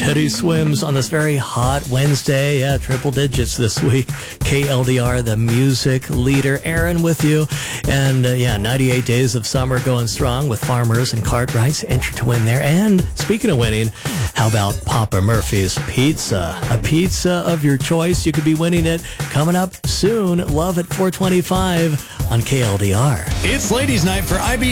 Teddy Swims on this very hot Wednesday. Yeah, triple digits this week. KLDR, the music leader. Aaron with you. And 98 days of summer going strong with Farmers and Cartwrights. Enter to win there. And speaking of winning, how about Papa Murphy's Pizza? A pizza of your choice. You could be winning it coming up soon. Love at 425 on KLDR. It's ladies' night for IB